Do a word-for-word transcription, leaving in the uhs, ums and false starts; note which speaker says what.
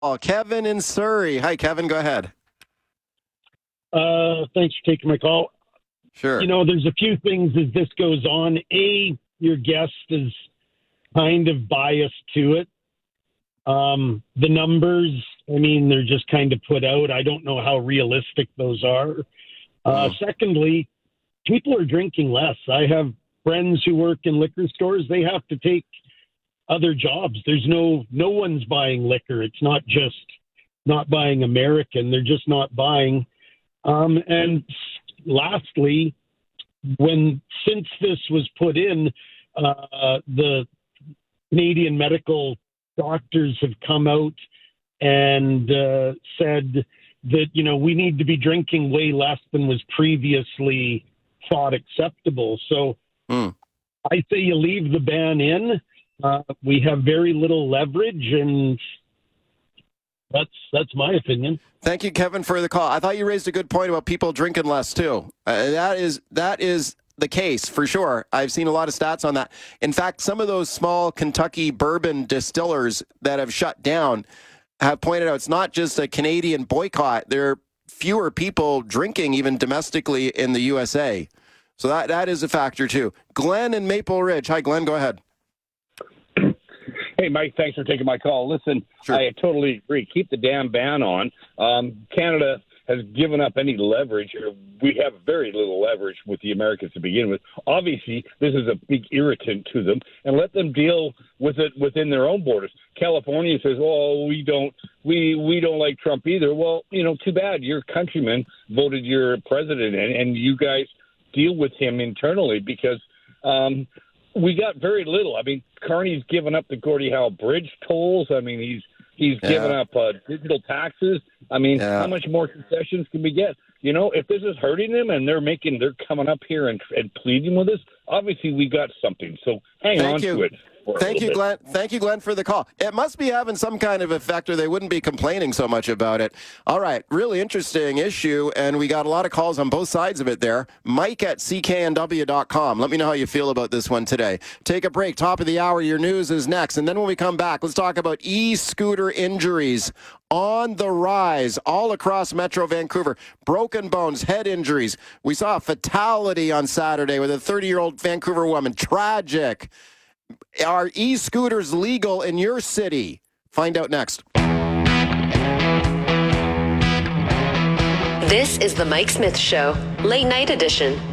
Speaker 1: Oh, Kevin in Surrey. Hi, Kevin. Go ahead.
Speaker 2: Uh, thanks for taking my call.
Speaker 1: Sure.
Speaker 2: You know, there's a few things as this goes on. A, your guest is kind of biased to it. Um, the numbers, I mean, they're just kind of put out. I don't know how realistic those are. Uh,
Speaker 1: Mm.
Speaker 2: Secondly, people are drinking less. I have friends who work in liquor stores. They have to take other jobs. There's no, no one's buying liquor. It's not just not buying American. They're just not buying. Um, and lastly, when since this was put in, uh, the Canadian medical doctors have come out and uh, said that, you know, we need to be drinking way less than was previously thought acceptable. So
Speaker 1: Mm.
Speaker 2: I say you leave the ban in. Uh, we have very little leverage, and that's that's my opinion.
Speaker 1: Thank you, Kevin, for the call. I thought you raised a good point about people drinking less too. Uh, that is that is the case for sure. I've seen a lot of stats on that. In fact, some of those small Kentucky bourbon distillers that have shut down have pointed out it's not just a Canadian boycott. There are fewer people drinking even domestically in the U S A. So that that is a factor too. Glenn in Maple Ridge. Hi, Glenn. Go ahead.
Speaker 3: Hey, Mike, thanks for taking my call. Listen,
Speaker 1: Sure.
Speaker 3: I totally agree. Keep the damn ban on. Um, Canada has given up any leverage. Or we have very little leverage with the Americans to begin with. Obviously, this is a big irritant to them, and let them deal with it within their own borders. California says, "Oh, we don't, we we don't like Trump either." Well, you know, too bad. Your countrymen voted your president, and, and you guys deal with him internally because. Um, We got very little. I mean, Carney's given up the Gordie Howe Bridge tolls. I mean, he's he's
Speaker 1: Yeah.
Speaker 3: given up uh, digital taxes. I mean,
Speaker 1: Yeah.
Speaker 3: how much more concessions can we get? You know, if this is hurting them and they're making, they're coming up here and, and pleading with us, obviously we got something. So hang
Speaker 1: Thank
Speaker 3: on
Speaker 1: you.
Speaker 3: to it. for a
Speaker 1: Thank
Speaker 3: little
Speaker 1: you,
Speaker 3: bit.
Speaker 1: Glenn. Thank you, Glenn, for the call. It must be having some kind of effect, or they wouldn't be complaining so much about it. All right, really interesting issue, and we got a lot of calls on both sides of it there. Mike at C K N W dot com. Let me know how you feel about this one today. Take a break. Top of the hour, your news is next. And then when we come back, let's talk about e-scooter injuries on the rise all across Metro Vancouver. Broken bones, head injuries. We saw a fatality on Saturday with a thirty-year-old Vancouver woman. Tragic. Are e-scooters legal in your city? Find out next.
Speaker 4: This is the Mike Smith Show, late night edition.